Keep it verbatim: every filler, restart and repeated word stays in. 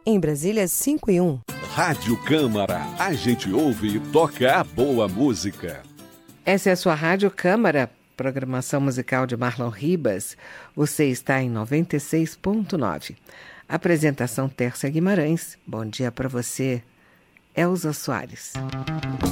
Em Brasília, cinco e um. Rádio Câmara, a gente ouve e toca a boa música. Essa é a sua Rádio Câmara, programação musical de Marlon Ribas. Você está em noventa e seis ponto nove. Apresentação Tércia Guimarães. Bom dia para você, Elza Soares.